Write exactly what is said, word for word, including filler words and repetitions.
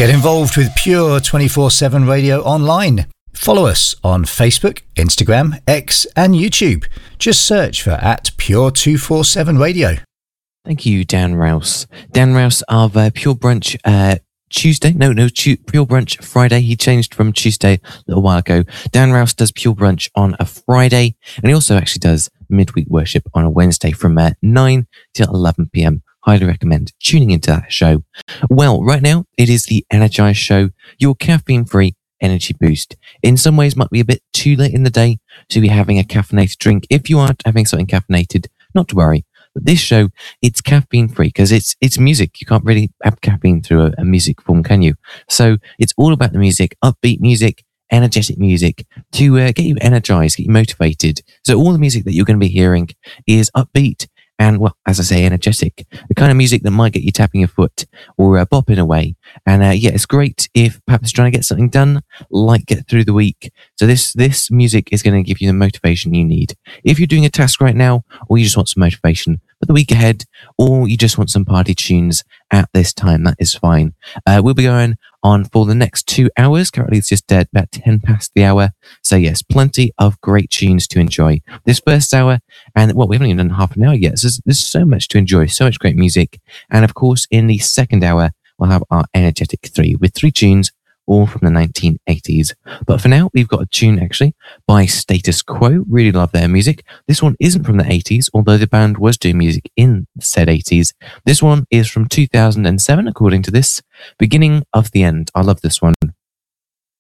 Get involved with Pure twenty-four seven Radio online. Follow us on Facebook, Instagram, X and YouTube. Just search for at Pure two forty-seven Radio. Thank you, Dan Rouse. Dan Rouse of uh, Pure Brunch uh, Tuesday. No, no, tu- Pure Brunch Friday. He changed from Tuesday a little while ago. Dan Rouse does Pure Brunch on a Friday, and he also actually does midweek worship on a Wednesday from uh, nine till eleven p.m. Highly recommend tuning into that show. Well, right now, it is the Energize Show, your caffeine-free energy boost. In some ways, might be a bit too late in the day to be having a caffeinated drink. If you aren't having something caffeinated, not to worry. But this show, it's caffeine-free because it's it's music. You can't really have caffeine through a, a music form, can you? So it's all about the music, upbeat music, energetic music to uh, get you energized, get you motivated. So all the music that you're going to be hearing is upbeat and, well, as I say, energetic. The kind of music that might get you tapping your foot or uh, bopping away. And uh, yeah, it's great if perhaps trying to get something done, like get through the week. So this this music is going to give you the motivation you need. If you're doing a task right now, or you just want some motivation for the week ahead, or you just want some party tunes at this time, that is fine. Uh, we'll be going on for the next two hours. Currently, it's just uh, about ten past the hour. So yes, plenty of great tunes to enjoy. This first hour, and well, we haven't even done half an hour yet. So there's, there's so much to enjoy, so much great music. And of course, in the second hour, we'll have our energetic three with three tunes, all from the nineteen eighties. But for now, we've got a tune actually by Status Quo. Really love their music. This one isn't from the eighties, although the band was doing music in the said eighties. This one is from two thousand seven, according to this. Beginning of the End. I love this one.